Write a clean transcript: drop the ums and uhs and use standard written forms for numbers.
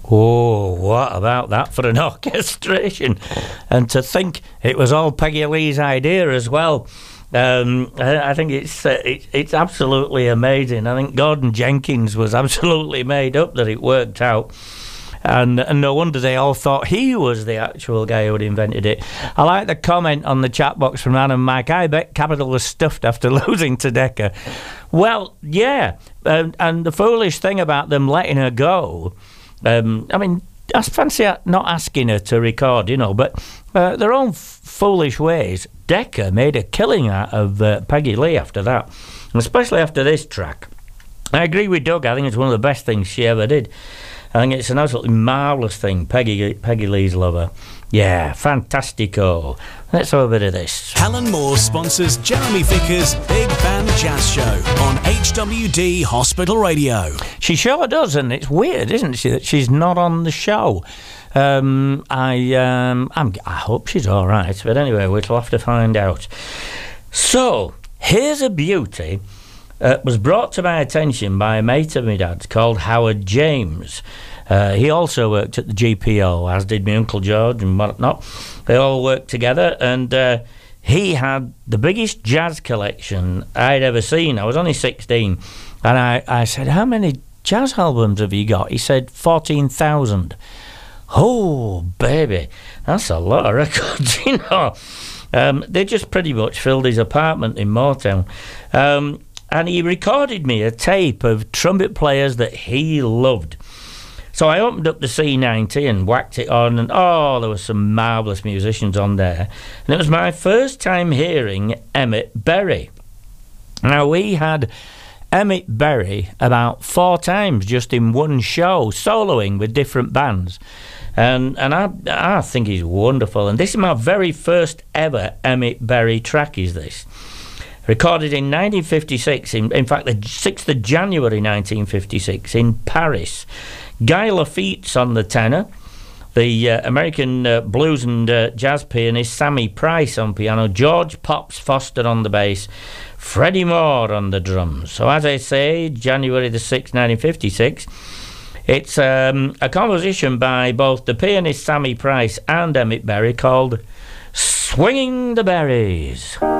Oh, what about that for an orchestration? And to think it was all Peggy Lee's idea as well. I think it's absolutely amazing. I think Gordon Jenkins was absolutely made up that it worked out. And no wonder they all thought he was the actual guy who had invented it. I like the comment on the chat box from Anne and Mike. I bet Capital was stuffed after losing to Decca. Well, yeah. And the foolish thing about them letting her go, I mean, I fancy not asking her to record, but their own foolish ways. Decca made a killing out of Peggy Lee after that, and especially after this track. I agree with Doug. I think it's one of the best things she ever did. I think it's an absolutely marvellous thing. Peggy Lee's Lover. Yeah, fantastico. Let's have a bit of this. Helen Moore sponsors Jeremy Vickers' Big Band Jazz Show on HWD Hospital Radio. She sure does, and it's weird, isn't she, that she's not on the show. I hope she's all right, but anyway, we'll have to find out. So, here's a beauty. Was brought to my attention by a mate of my dad's called Howard James. He also worked at the GPO, as did my Uncle George and whatnot. They all worked together, and he had the biggest jazz collection I'd ever seen. I was only 16, and I said, how many jazz albums have you got? He said, 14,000. Oh, baby, that's a lot of records, They just pretty much filled his apartment in Motown. And he recorded me a tape of trumpet players that he loved. So I opened up the C90 and whacked it on, and there were some marvellous musicians on there. And it was my first time hearing Emmett Berry. Now, we had Emmett Berry about 4 times just in one show, soloing with different bands. And I think he's wonderful. And this is my very first ever Emmett Berry track, is this. Recorded in 1956, in fact, the 6th of January 1956 in Paris. Guy Lafitte's on the tenor, the American blues and jazz pianist Sammy Price on piano, George Pops Foster on the bass, Freddie Moore on the drums. So as I say, January the 6th, 1956, it's a composition by both the pianist Sammy Price and Emmett Berry called Swinging the Berries.